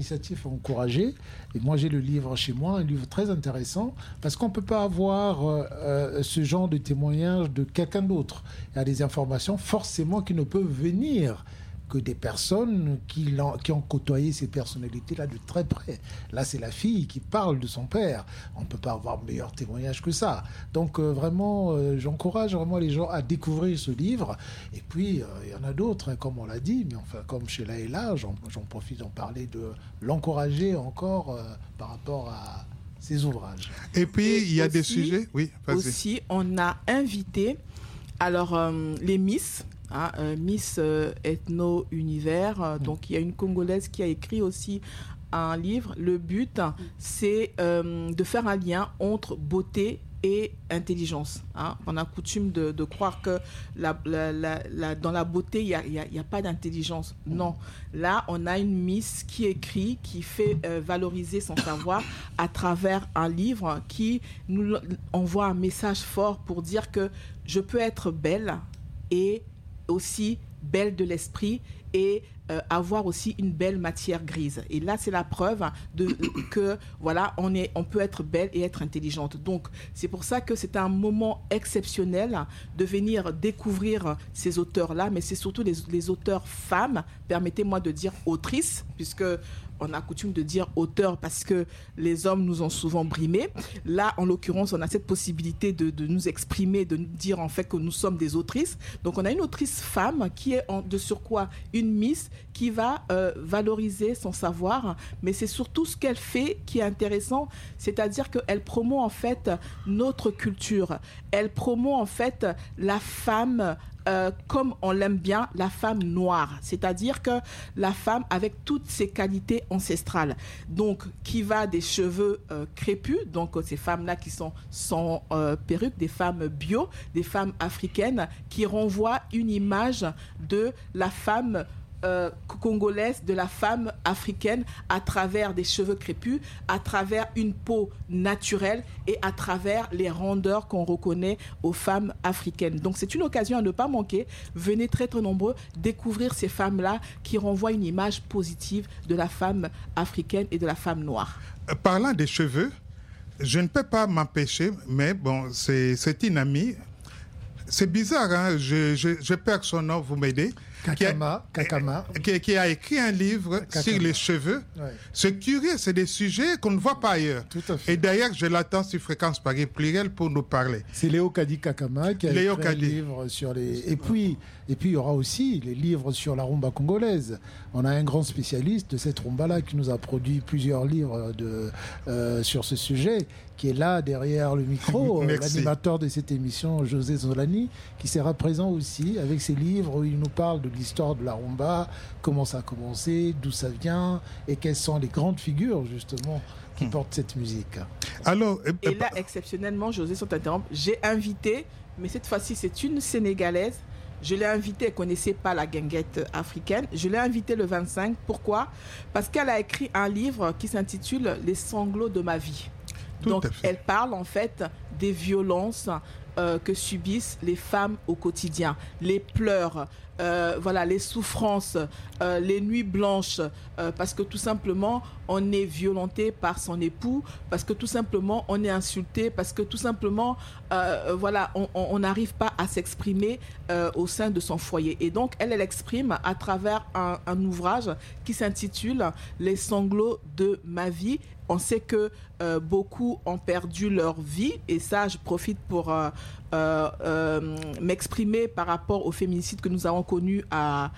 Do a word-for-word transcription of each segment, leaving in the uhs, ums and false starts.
Initiative encouragée. Et moi, j'ai le livre chez moi, un livre très intéressant, parce qu'on ne peut pas avoir euh, ce genre de témoignage de quelqu'un d'autre. Il y a des informations forcément qui ne peuvent venir que des personnes qui, qui ont côtoyé ces personnalités-là de très près. Là, c'est la fille qui parle de son père. On ne peut pas avoir meilleur témoignage que ça. Donc, euh, vraiment, euh, j'encourage vraiment les gens à découvrir ce livre. Et puis, il euh, y en a d'autres, hein, comme on l'a dit, mais enfin, comme chez Laëla, j'en, j'en profite d'en parler, de l'encourager encore euh, par rapport à ses ouvrages. Et puis, Et il y a aussi, des sujets... Oui, vas-y. Aussi, on a invité alors, euh, les Miss... Hein, euh, Miss euh, Ethno Univers. Euh, mmh. Donc, il y a une Congolaise qui a écrit aussi un livre. Le but, mmh. c'est euh, de faire un lien entre beauté et intelligence. Hein. On a coutume de, de croire que la, la, la, la, dans la beauté, il n'y a, a, a pas d'intelligence. Mmh. Non. Là, on a une Miss qui écrit, qui fait euh, valoriser son savoir à travers un livre qui nous envoie un message fort pour dire que je peux être belle et aussi belle de l'esprit et euh, avoir aussi une belle matière grise. Et là, c'est la preuve de, que voilà, on, est, on peut être belle et être intelligente. Donc, c'est pour ça que c'est un moment exceptionnel de venir découvrir ces auteurs-là, mais c'est surtout les, les auteurs femmes, permettez-moi de dire autrices, puisque on a coutume de dire auteur parce que les hommes nous ont souvent brimés. Là, en l'occurrence, on a cette possibilité de, de nous exprimer, de nous dire en fait que nous sommes des autrices. Donc, on a une autrice femme qui est en, de surcroît une Miss qui va euh, valoriser son savoir, mais c'est surtout ce qu'elle fait qui est intéressant, c'est-à-dire qu'elle promeut en fait notre culture. Elle promeut en fait la femme Euh, comme on l'aime bien, la femme noire, c'est-à-dire que la femme avec toutes ses qualités ancestrales, donc qui va des cheveux euh, crépus, donc ces femmes-là qui sont sans euh, perruque, des femmes bio, des femmes africaines, qui renvoient une image de la femme Euh, congolaise, de la femme africaine à travers des cheveux crépus, à travers une peau naturelle et à travers les rondeurs qu'on reconnaît aux femmes africaines. Donc c'est une occasion à ne pas manquer. Venez très très nombreux découvrir ces femmes-là qui renvoient une image positive de la femme africaine et de la femme noire. Euh, parlant des cheveux, je ne peux pas m'empêcher, mais bon, c'est, c'est une amie. C'est bizarre, hein? je, je, je perds son nom, vous m'aidez. Kakama, qui a, Kakama. Qui, qui a écrit un livre Kakama. Sur les cheveux. Ouais. C'est curieux, c'est des sujets qu'on ne voit pas ailleurs. Tout à fait. Et d'ailleurs, je l'attends sur Fréquence Paris Pluriel pour nous parler. C'est Léo Kadi Kakama qui a Léo écrit Kadi. un livre sur les... Et puis, et puis, il y aura aussi les livres sur la rumba congolaise. On a un grand spécialiste de cette rumba-là qui nous a produit plusieurs livres de, euh, sur ce sujet, qui est là derrière le micro, l'animateur de cette émission, José Zolani, qui sera présent aussi avec ses livres où il nous parle de l'histoire de la rumba, comment ça a commencé, d'où ça vient et quelles sont les grandes figures justement qui hmm. portent cette musique. Alors, euh, et là, exceptionnellement, José, sans t'interrompre, j'ai invité, mais cette fois-ci c'est une Sénégalaise. Je l'ai invitée, elle ne connaissait pas la guinguette africaine. Je l'ai invitée le vingt-cinq. Pourquoi ? Parce qu'elle a écrit un livre qui s'intitule « Les sanglots de ma vie ». Donc, elle parle en fait des violences euh, que subissent les femmes au quotidien, les pleurs, euh, voilà, les souffrances, euh, les nuits blanches, euh, parce que tout simplement, on est violenté par son époux, parce que tout simplement, on est insulté, parce que tout simplement, euh, voilà, on n'arrive pas à s'exprimer euh, au sein de son foyer. Et donc, elle, elle exprime à travers un, un ouvrage qui s'intitule « Les sanglots de ma vie ». On sait que euh, beaucoup ont perdu leur vie et ça, je profite pour euh, euh, euh, m'exprimer par rapport au féminicide que nous avons connu à,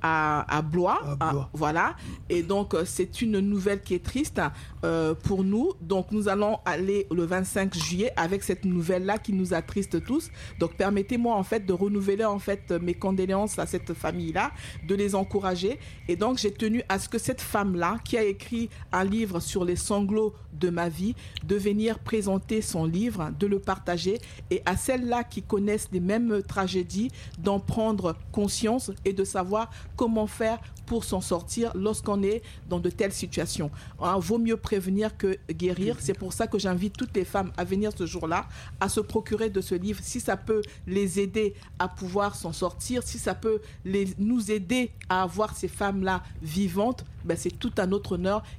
à, à Blois. À Blois. À, voilà. Et donc, c'est une nouvelle qui est triste euh, pour nous. Donc, nous allons aller le vingt-cinq juillet avec cette nouvelle-là qui nous attriste tous. Donc, permettez-moi en fait de renouveler en fait mes condoléances à cette famille-là, de les encourager. Et donc, j'ai tenu à ce que cette femme-là, qui a écrit un livre sur les sanglots de ma vie, de venir présenter son livre, de le partager, et à celles-là qui connaissent les mêmes tragédies, d'en prendre conscience et de savoir comment faire pour s'en sortir lorsqu'on est dans de telles situations. Hein, vaut mieux prévenir que guérir. C'est pour ça que j'invite toutes les femmes à venir ce jour-là, à se procurer de ce livre, si ça peut les aider à pouvoir s'en sortir, si ça peut les, nous aider à avoir ces femmes-là vivantes, ben c'est tout à notre honneur